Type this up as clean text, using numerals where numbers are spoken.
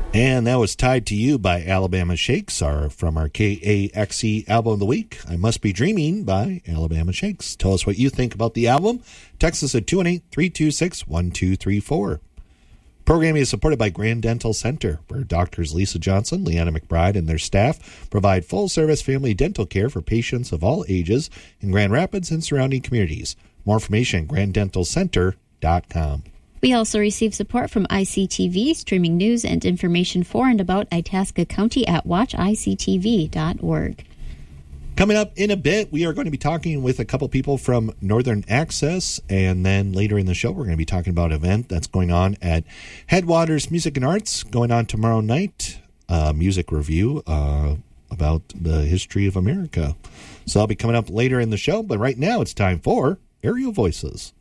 And that was Tied to You by Alabama Shakes, from our KAXE album of the week. I Must Be Dreaming by Alabama Shakes. Tell us what you think about the album. Text us at 218-326-1234. Programming is supported by Grand Dental Center, where doctors Lisa Johnson, Leanna McBride, and their staff provide full-service family dental care for patients of all ages in Grand Rapids and surrounding communities. More information at granddentalcenter.com. We also receive support from ICTV, streaming news and information for and about Itasca County at watchictv.org. Coming up in a bit, we are going to be talking with a couple people from Northern Access, and then later in the show, we're going to be talking about an event that's going on at Headwaters Music and Arts, going on tomorrow night, music review about the history of America. So I'll be coming up later in the show, but right now it's time for Aerial Voices.